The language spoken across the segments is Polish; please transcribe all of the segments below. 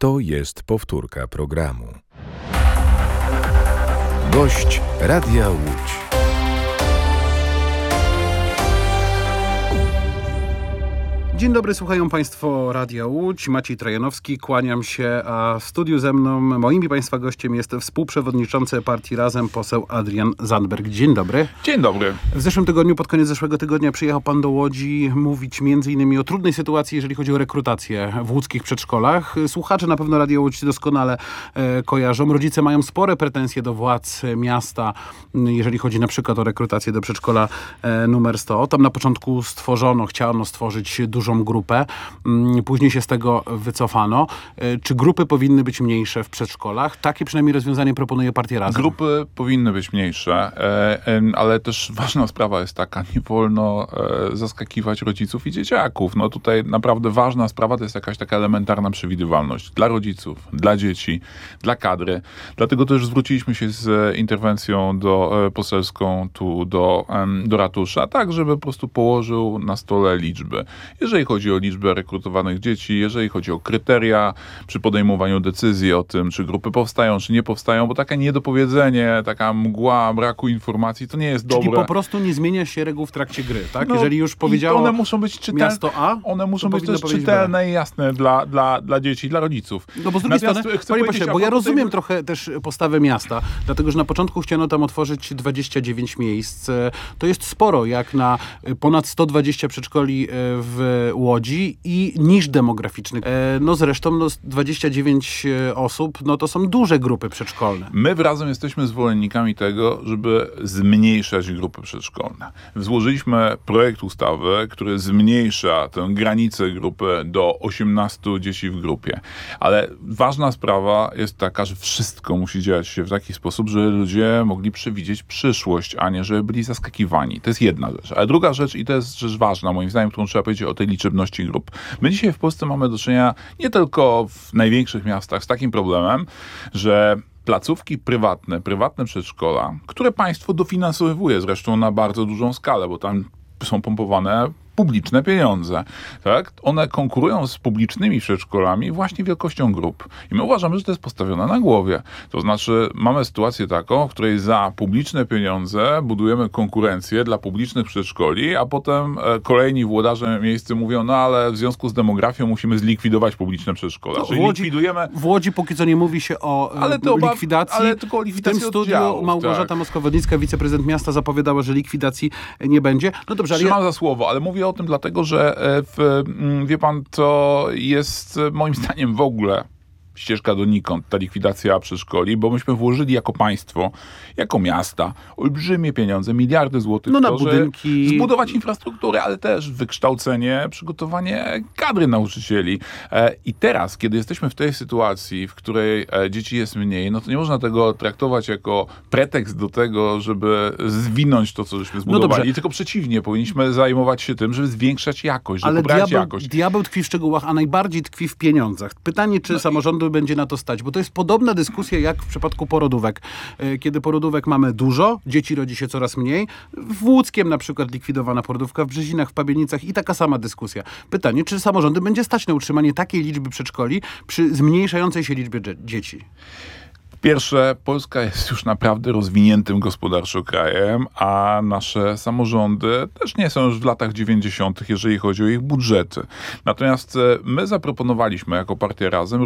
To jest powtórka programu. Gość Radia Łódź. Dzień dobry, słuchają Państwo Radia Łódź. Maciej Trajanowski, kłaniam się, a w studiu ze mną moim i Państwa gościem jest współprzewodniczący partii Razem, poseł Adrian Zandberg. Dzień dobry. Dzień dobry. W zeszłym tygodniu, pod koniec zeszłego tygodnia przyjechał Pan do Łodzi mówić m.in. o trudnej sytuacji, jeżeli chodzi o rekrutację w łódzkich przedszkolach. Słuchacze na pewno Radia Łódź doskonale kojarzą. Rodzice mają spore pretensje do władz miasta, jeżeli chodzi na przykład o rekrutację do przedszkola numer 100. Tam na początku chciano stworzyć dużą grupę. Później się z tego wycofano. Czy grupy powinny być mniejsze w przedszkolach? Takie przynajmniej rozwiązanie proponuje partia Razem. Grupy powinny być mniejsze, ale też ważna sprawa jest taka, nie wolno zaskakiwać rodziców i dzieciaków. No tutaj naprawdę ważna sprawa to jest jakaś taka elementarna przewidywalność dla rodziców, dla dzieci, dla kadry. Dlatego też zwróciliśmy się z interwencją poselską tu do ratusza, tak żeby po prostu położył na stole liczby. Jeżeli chodzi o liczbę rekrutowanych dzieci, jeżeli chodzi o kryteria przy podejmowaniu decyzji o tym, czy grupy powstają, czy nie powstają, bo takie niedopowiedzenie, taka mgła braku informacji, to nie jest dobre. Czyli po prostu nie zmienia się reguł w trakcie gry, tak? Jeżeli już powiedziało one muszą być miasto A, one muszą być też czytelne i jasne dla dzieci, dla rodziców. No bo z drugiej strony, panie pośle, bo ja rozumiem trochę też postawę miasta, dlatego, że na początku chciano tam otworzyć 29 miejsc. To jest sporo, jak na ponad 120 przedszkoli w Łodzi i niż demograficznych. No zresztą 29 osób, no to są duże grupy przedszkolne. My Razem jesteśmy zwolennikami tego, żeby zmniejszać grupy przedszkolne. Złożyliśmy projekt ustawy, który zmniejsza tę granicę grupy do 18 dzieci w grupie. Ale ważna sprawa jest taka, że wszystko musi dziać się w taki sposób, żeby ludzie mogli przewidzieć przyszłość, a nie żeby byli zaskakiwani. To jest jedna rzecz. Ale druga rzecz, i to jest rzecz ważna, moim zdaniem, którą trzeba powiedzieć o tej liczebności grup. My dzisiaj w Polsce mamy do czynienia nie tylko w największych miastach z takim problemem, że placówki prywatne przedszkola, które państwo dofinansowuje zresztą na bardzo dużą skalę, bo tam są pompowane publiczne pieniądze, tak? One konkurują z publicznymi przedszkolami właśnie wielkością grup. I my uważamy, że to jest postawione na głowie. To znaczy mamy sytuację taką, w której za publiczne pieniądze budujemy konkurencję dla publicznych przedszkoli, a potem kolejni włodarze miejscy mówią, no ale w związku z demografią musimy zlikwidować publiczne przedszkola. No, w Łodzi póki co nie mówi się o likwidacji. Ale tylko o likwidacji w tym studiu oddziałów, Małgorzata tak. Moskwa-Wodnicka, wiceprezydent miasta, zapowiadała, że likwidacji nie będzie. No dobrze, Trzymam za słowo, ale mówię o tym dlatego, że wie pan, to jest moim zdaniem w ogóle ścieżka donikąd, ta likwidacja przedszkoli, bo myśmy włożyli jako państwo, jako miasta olbrzymie pieniądze, miliardy złotych na to, budynki, żeby zbudować infrastrukturę, ale też wykształcenie, przygotowanie kadry nauczycieli. I teraz, kiedy jesteśmy w tej sytuacji, w której dzieci jest mniej, no to nie można tego traktować jako pretekst do tego, żeby zwinąć to, co żeśmy zbudowali, tylko przeciwnie, powinniśmy zajmować się tym, żeby zwiększać jakość, żeby poprawiać jakość. Diabeł tkwi w szczegółach, a najbardziej tkwi w pieniądzach. Pytanie, czy samorządu będzie na to stać, bo to jest podobna dyskusja jak w przypadku porodówek. Kiedy porodówek mamy dużo, dzieci rodzi się coraz mniej. W Łódzkiem na przykład likwidowana porodówka, w Brzezinach, w Pabienicach i taka sama dyskusja. Pytanie, czy samorządy będzie stać na utrzymanie takiej liczby przedszkoli przy zmniejszającej się liczbie dzieci? Pierwsze, Polska jest już naprawdę rozwiniętym gospodarczo krajem, a nasze samorządy też nie są już w latach 90., jeżeli chodzi o ich budżety. Natomiast my zaproponowaliśmy jako partia Razem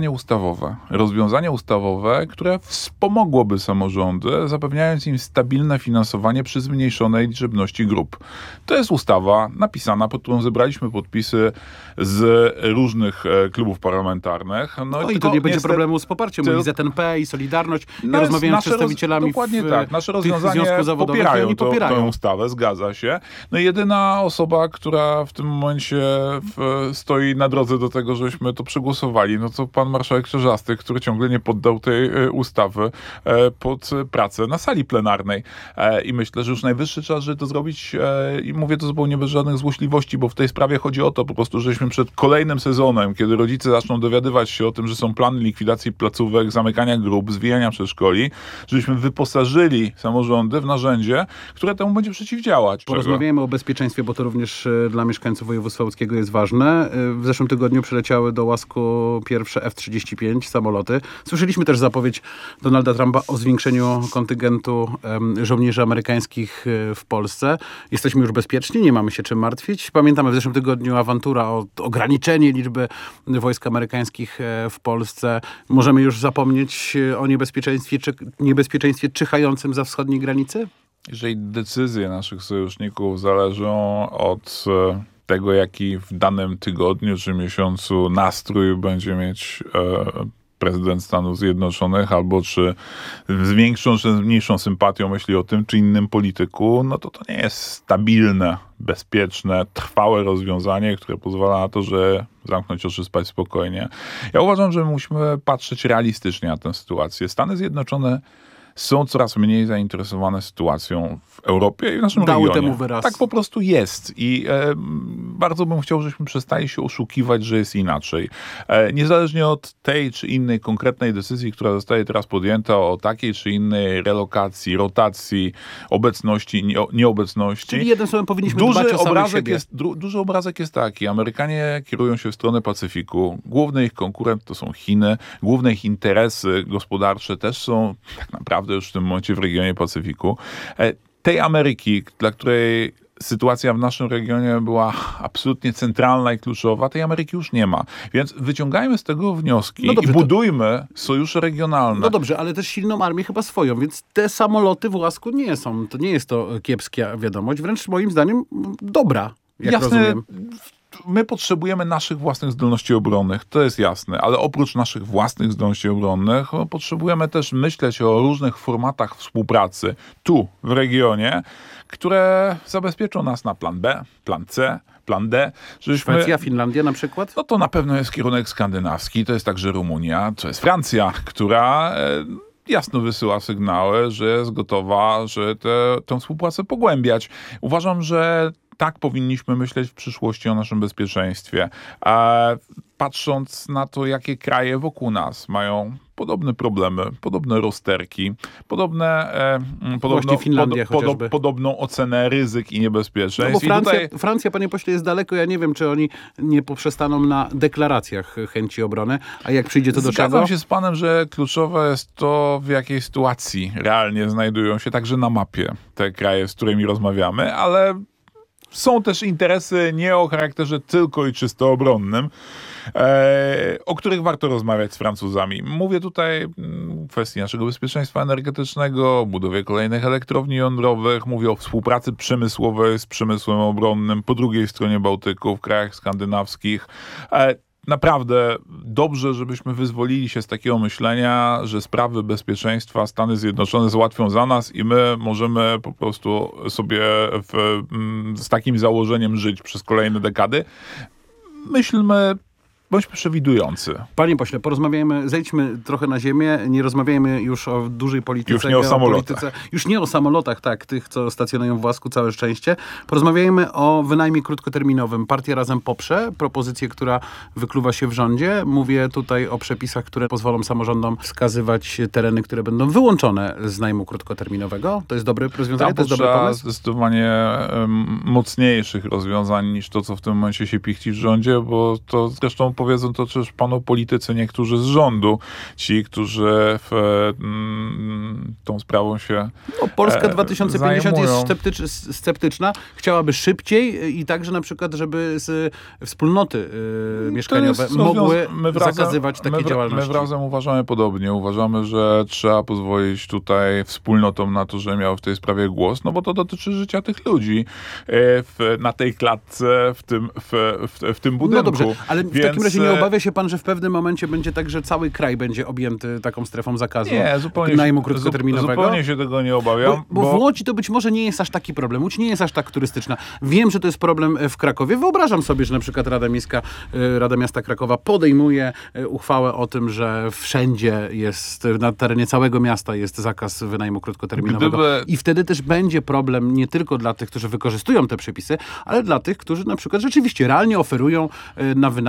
rozwiązanie ustawowe, które wspomogłoby samorządy, zapewniając im stabilne finansowanie przy zmniejszonej liczebności grup. To jest ustawa napisana, pod którą zebraliśmy podpisy z różnych klubów parlamentarnych. No i to nie będzie problemu z poparciem, bo i ZNP, i Solidarność. Ja rozmawiałem z przedstawicielami dokładnie tak. Nasze rozwiązania popierają tę ustawę, zgadza się. No jedyna osoba, która w tym momencie stoi na drodze do tego, żebyśmy to przegłosowali, no to pan marszałek Czarzasty, który ciągle nie poddał tej ustawy pod pracę na sali plenarnej. I myślę, że już najwyższy czas, żeby to zrobić, i mówię to zupełnie bez żadnych złośliwości, bo w tej sprawie chodzi o to po prostu, żeśmy przed kolejnym sezonem, kiedy rodzice zaczną dowiadywać się o tym, że są plany likwidacji placówek, zamykania grup, grup, zwijania przedszkoli, żebyśmy wyposażyli samorządy w narzędzie, które temu będzie przeciwdziałać. Porozmawiajmy o bezpieczeństwie, bo to również dla mieszkańców województwa łódzkiego jest ważne. W zeszłym tygodniu przyleciały do Łasku pierwsze F-35 samoloty. Słyszeliśmy też zapowiedź Donalda Trumpa o zwiększeniu kontyngentu żołnierzy amerykańskich w Polsce. Jesteśmy już bezpieczni, nie mamy się czym martwić. Pamiętamy w zeszłym tygodniu awantura o ograniczenie liczby wojsk amerykańskich w Polsce. Możemy już zapomnieć o niebezpieczeństwie czyhającym za wschodniej granicy? Jeżeli decyzje naszych sojuszników zależą od tego, jaki w danym tygodniu czy miesiącu nastrój będzie mieć prezydent Stanów Zjednoczonych, albo czy z większą czy z mniejszą sympatią myśli o tym czy innym polityku, no to nie jest stabilne, bezpieczne, trwałe rozwiązanie, które pozwala na to, że zamknąć oczy, spać spokojnie. Ja uważam, że musimy patrzeć realistycznie na tę sytuację. Stany Zjednoczone są coraz mniej zainteresowane sytuacją w Europie i w naszym regionie. Temu wyraz. Tak po prostu jest. I bardzo bym chciał, żebyśmy przestali się oszukiwać, że jest inaczej. Niezależnie od tej czy innej konkretnej decyzji, która zostaje teraz podjęta, o takiej czy innej relokacji, rotacji, obecności, nieobecności. Czyli jednym słowem powinniśmy dbać o samych siebie. Duży obrazek jest taki. Amerykanie kierują się w stronę Pacyfiku. Główny ich konkurent to są Chiny. Główne ich interesy gospodarcze też są tak naprawdę już w tym momencie w regionie Pacyfiku. Tej Ameryki, dla której sytuacja w naszym regionie była absolutnie centralna i kluczowa, tej Ameryki już nie ma. Więc wyciągajmy z tego wnioski i budujmy sojusze regionalne. No dobrze, ale też silną armię chyba swoją, więc te samoloty w Łasku nie jest to kiepska wiadomość, wręcz moim zdaniem dobra, jak rozumiem. My potrzebujemy naszych własnych zdolności obronnych, to jest jasne, ale oprócz naszych własnych zdolności obronnych potrzebujemy też myśleć o różnych formatach współpracy tu, w regionie, które zabezpieczą nas na plan B, plan C, plan D. Szwecja, Finlandia na przykład? No to na pewno jest kierunek skandynawski, to jest także Rumunia, to jest Francja, która jasno wysyła sygnały, że jest gotowa, że tę współpracę pogłębiać. Uważam, że tak powinniśmy myśleć w przyszłości o naszym bezpieczeństwie. Patrząc na to, jakie kraje wokół nas mają podobne problemy, podobne rozterki, podobną ocenę ryzyk i niebezpieczeństw. No bo Francja, panie pośle, jest daleko. Ja nie wiem, czy oni nie poprzestaną na deklaracjach chęci obrony, a jak przyjdzie to do czego? Zgadzam się z panem, że kluczowe jest to, w jakiej sytuacji realnie znajdują się, także na mapie te kraje, z którymi rozmawiamy, ale są też interesy nie o charakterze tylko i czysto obronnym, o których warto rozmawiać z Francuzami. Mówię tutaj o kwestii naszego bezpieczeństwa energetycznego, o budowie kolejnych elektrowni jądrowych, mówię o współpracy przemysłowej z przemysłem obronnym po drugiej stronie Bałtyku, w krajach skandynawskich. Naprawdę dobrze, żebyśmy wyzwolili się z takiego myślenia, że sprawy bezpieczeństwa Stany Zjednoczone załatwią za nas i my możemy po prostu sobie z takim założeniem żyć przez kolejne dekady. Bądźmy przewidujący. Panie pośle, zejdźmy trochę na ziemię, nie rozmawiajmy już o dużej polityce. Już nie o samolotach. Już nie o samolotach, tak, tych, co stacjonują w Łasku, całe szczęście. Porozmawiajmy o wynajmie krótkoterminowym. Partia Razem poprze propozycję, która wykluwa się w rządzie. Mówię tutaj o przepisach, które pozwolą samorządom wskazywać tereny, które będą wyłączone z najmu krótkoterminowego. To jest dobre rozwiązanie? To jest dobry pomysł? Zdecydowanie mocniejszych rozwiązań niż to, co w tym momencie się pichci w rządzie, bo to zresztą powiedzą to też panu politycy, niektórzy z rządu, ci, którzy tą sprawą się Polska 2050 zajmują. jest sceptyczna. Chciałaby szybciej i także na przykład, żeby wspólnoty mieszkaniowe mogły zakazywać takiej działalności. My razem uważamy podobnie. Uważamy, że trzeba pozwolić tutaj wspólnotom na to, że miały w tej sprawie głos, no bo to dotyczy życia tych ludzi na tej klatce, w tym budynku. No dobrze, ale w takim razie nie obawia się pan, że w pewnym momencie będzie tak, że cały kraj będzie objęty taką strefą zakazu najmu krótkoterminowego? Zupełnie się tego nie obawiam. Bo w Łodzi to być może nie jest aż taki problem. Łódź nie jest aż tak turystyczna. Wiem, że to jest problem w Krakowie. Wyobrażam sobie, że na przykład Rada Miasta Krakowa podejmuje uchwałę o tym, że wszędzie jest, na terenie całego miasta jest zakaz wynajmu krótkoterminowego. I wtedy też będzie problem nie tylko dla tych, którzy wykorzystują te przepisy, ale dla tych, którzy na przykład rzeczywiście realnie oferują na wynajem dla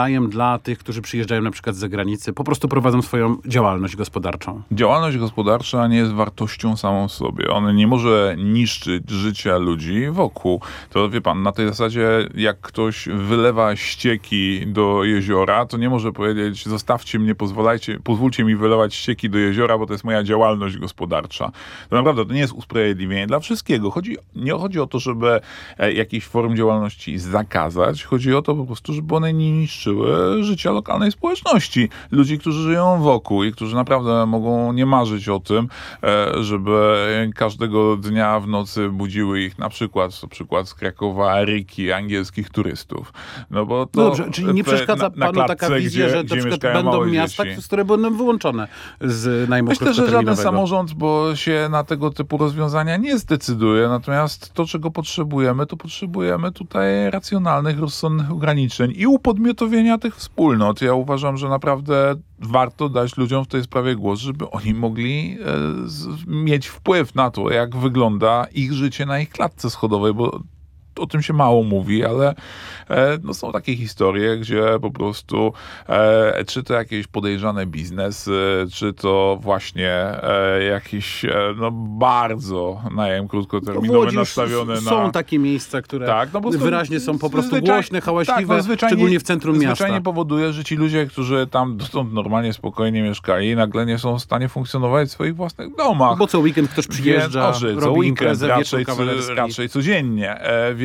na tych, którzy przyjeżdżają na przykład z zagranicy, po prostu prowadzą swoją działalność gospodarczą? Działalność gospodarcza nie jest wartością samą w sobie. Ona nie może niszczyć życia ludzi wokół. To wie pan, na tej zasadzie jak ktoś wylewa ścieki do jeziora, to nie może powiedzieć: zostawcie mnie, pozwólcie mi wylewać ścieki do jeziora, bo to jest moja działalność gospodarcza. To naprawdę to nie jest usprawiedliwienie dla wszystkiego. Nie chodzi o to, żeby jakiejś form działalności zakazać. Chodzi o to po prostu, żeby one nie niszczyły życia lokalnej społeczności. Ludzi, którzy żyją wokół i którzy naprawdę mogą nie marzyć o tym, żeby każdego dnia w nocy budziły ich na przykład z Krakowa ryki angielskich turystów. No bo to dobrze, czyli nie przeszkadza panu taka wizja, że na przykład będą miasta, które będą wyłączone z najmu Myślę, że żaden krótkoterminowego? samorząd, bo się na tego typu rozwiązania nie zdecyduje. Natomiast to, czego potrzebujemy, to potrzebujemy tutaj racjonalnych, rozsądnych ograniczeń i upodmiotowienia tych wspólnot. Ja uważam, że naprawdę warto dać ludziom w tej sprawie głos, żeby oni mogli mieć wpływ na to, jak wygląda ich życie na ich klatce schodowej, bo o tym się mało mówi, ale są takie historie, gdzie po prostu czy to jakieś podejrzane biznesy, czy to właśnie jakiś bardzo najem krótkoterminowy nastawiony na... Są takie miejsca, które wyraźnie są po prostu głośne, hałaśliwe, szczególnie w centrum miasta. Zwyczajnie powoduje, że ci ludzie, którzy tam dotąd normalnie, spokojnie mieszkali, nagle nie są w stanie funkcjonować w swoich własnych domach. Bo co weekend ktoś przyjeżdża, robi imprezę, raczej codziennie.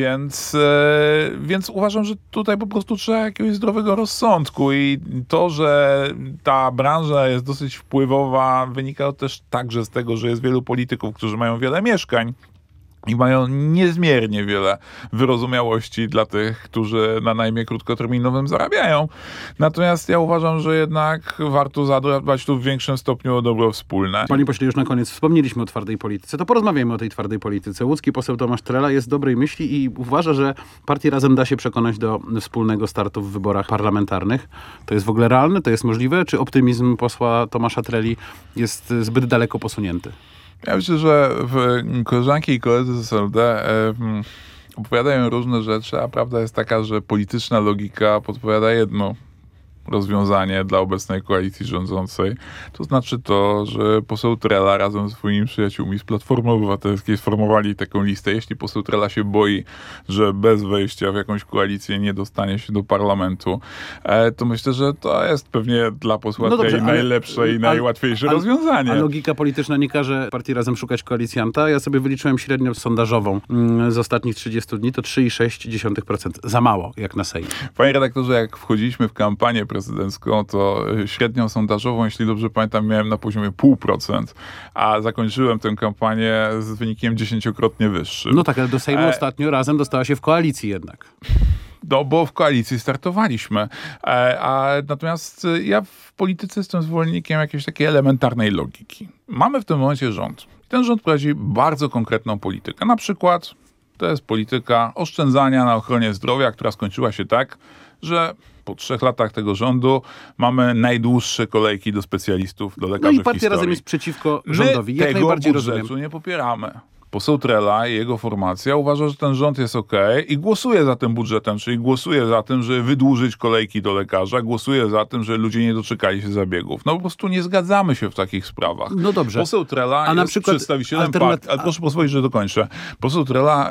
Więc uważam, że tutaj po prostu trzeba jakiegoś zdrowego rozsądku i to, że ta branża jest dosyć wpływowa, wynika też także z tego, że jest wielu polityków, którzy mają wiele mieszkań i mają niezmiernie wiele wyrozumiałości dla tych, którzy na najmie krótkoterminowym zarabiają. Natomiast ja uważam, że jednak warto zadbać tu w większym stopniu o dobro wspólne. Panie pośle, już na koniec wspomnieliśmy o twardej polityce. To porozmawiajmy o tej twardej polityce. Łódzki poseł Tomasz Trela jest dobrej myśli i uważa, że partię Razem da się przekonać do wspólnego startu w wyborach parlamentarnych. To jest w ogóle realne? To jest możliwe? Czy optymizm posła Tomasza Treli jest zbyt daleko posunięty? Ja myślę, że koleżanki i koledzy z SLD opowiadają różne rzeczy, a prawda jest taka, że polityczna logika podpowiada jedno rozwiązanie dla obecnej koalicji rządzącej. To znaczy to, że poseł Trela razem ze swoimi przyjaciółmi z Platformy Obywatelskiej sformowali taką listę. Jeśli poseł Trela się boi, że bez wejścia w jakąś koalicję nie dostanie się do parlamentu, to myślę, że to jest pewnie dla posła Treli najlepsze i najłatwiejsze rozwiązanie. A logika polityczna nie każe partii Razem szukać koalicjanta. Ja sobie wyliczyłem średnią sondażową z ostatnich 30 dni, to 3,6%. Za mało, jak na Sejm. Panie redaktorze, jak wchodziliśmy w kampanię prezydencką, to średnią sondażową, jeśli dobrze pamiętam, miałem na poziomie 0,5%, a zakończyłem tę kampanię z wynikiem 10-krotnie wyższym. No tak, ale do Sejmu ostatnio Razem dostała się w koalicji jednak. No, bo w koalicji startowaliśmy. Natomiast ja w polityce jestem zwolennikiem jakiejś takiej elementarnej logiki. Mamy w tym momencie rząd. Ten rząd prowadzi bardzo konkretną politykę. Na przykład to jest polityka oszczędzania na ochronie zdrowia, która skończyła się tak, że po 3 latach tego rządu mamy najdłuższe kolejki do specjalistów, do lekarzy w historii. No i partia Razem jest przeciwko rządowi. Jak najbardziej rozumiem. My tego budżetu nie popieramy. Poseł Trela i jego formacja uważa, że ten rząd jest okej i głosuje za tym budżetem, czyli głosuje za tym, żeby wydłużyć kolejki do lekarza, głosuje za tym, że ludzie nie doczekali się zabiegów. No po prostu nie zgadzamy się w takich sprawach. No dobrze. Poseł Trela jest przedstawicielem partii, ale proszę pozwolić, że dokończę. Poseł Trela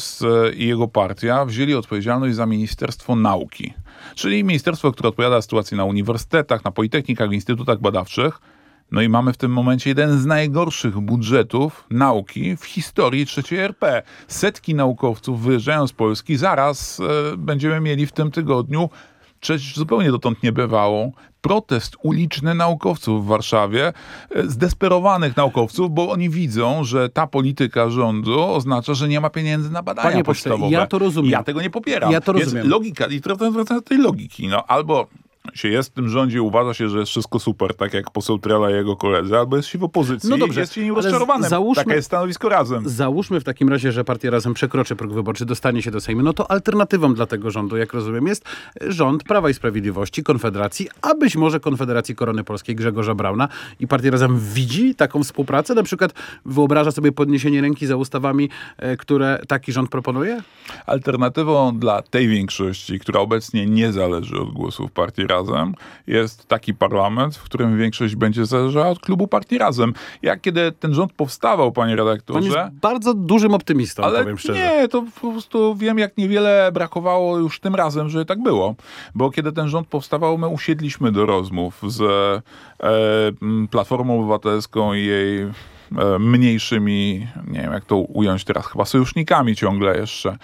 i jego partia wzięli odpowiedzialność za Ministerstwo Nauki, czyli ministerstwo, które odpowiada za sytuację na uniwersytetach, na politechnikach, w instytutach badawczych. No i mamy w tym momencie jeden z najgorszych budżetów nauki w historii III RP. Setki naukowców wyjeżdżają z Polski. Zaraz będziemy mieli w tym tygodniu rzecz zupełnie dotąd niebywałą. Protest uliczny naukowców w Warszawie, zdesperowanych naukowców, bo oni widzą, że ta polityka rządu oznacza, że nie ma pieniędzy na badania podstawowe. Ja to rozumiem. Ja tego nie popieram. Ja to rozumiem. Więc logika, i wracając do tej logiki, no albo się jest w tym rządzie, uważa się, że jest wszystko super, tak jak poseł Trela i jego koledzy, albo jest się w opozycji, no dobrze, jest się nim rozczarowanym. Takie jest stanowisko Razem. Załóżmy w takim razie, że partia Razem przekroczy próg wyborczy, dostanie się do Sejmu. No to alternatywą dla tego rządu, jak rozumiem, jest rząd Prawa i Sprawiedliwości, Konfederacji, a być może Konfederacji Korony Polskiej Grzegorza Brauna. I partia Razem widzi taką współpracę? Na przykład wyobraża sobie podniesienie ręki za ustawami, które taki rząd proponuje? Alternatywą dla tej większości, która obecnie nie zależy od głosów partii Razem jest taki parlament, w którym większość będzie zależała od klubu partii Razem. Jak kiedy ten rząd powstawał, panie redaktorze... Pan jest bardzo dużym optymistą, ale powiem szczerze. nie, to po prostu wiem, jak niewiele brakowało już tym razem, żeby tak było. Bo kiedy ten rząd powstawał, my usiedliśmy do rozmów z Platformą Obywatelską i jej mniejszymi, nie wiem jak to ująć teraz, chyba sojusznikami ciągle jeszcze.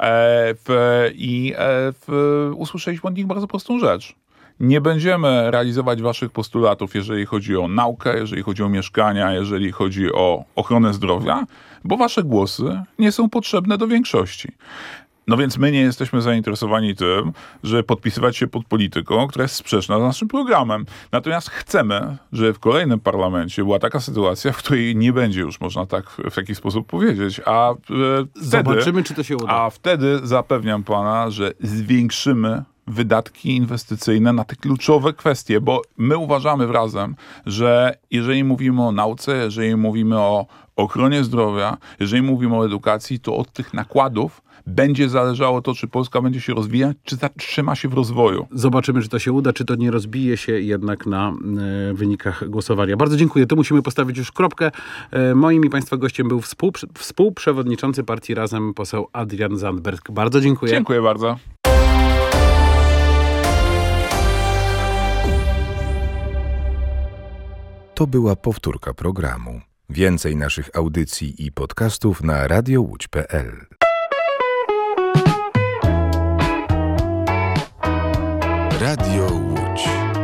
Usłyszeliśmy od nich bardzo prostą rzecz. Nie będziemy realizować waszych postulatów, jeżeli chodzi o naukę, jeżeli chodzi o mieszkania, jeżeli chodzi o ochronę zdrowia, bo wasze głosy nie są potrzebne do większości. No więc my nie jesteśmy zainteresowani tym, żeby podpisywać się pod polityką, która jest sprzeczna z naszym programem. Natomiast chcemy, żeby w kolejnym parlamencie była taka sytuacja, w której nie będzie już można tak w taki sposób powiedzieć. Zobaczymy, czy to się uda. A wtedy zapewniam pana, że zwiększymy wydatki inwestycyjne na te kluczowe kwestie, bo my uważamy Razem, że jeżeli mówimy o nauce, jeżeli mówimy o ochronie zdrowia, jeżeli mówimy o edukacji, to od tych nakładów będzie zależało to, czy Polska będzie się rozwijać, czy zatrzyma się w rozwoju. Zobaczymy, czy to się uda, czy to nie rozbije się jednak na wynikach głosowania. Bardzo dziękuję. Tu musimy postawić już kropkę. Moim i państwa gościem był współprzewodniczący partii Razem, poseł Adrian Zandberg. Bardzo dziękuję. Dziękuję bardzo. To była powtórka programu. Więcej naszych audycji i podcastów na radiołódź.pl. Radio Łódź.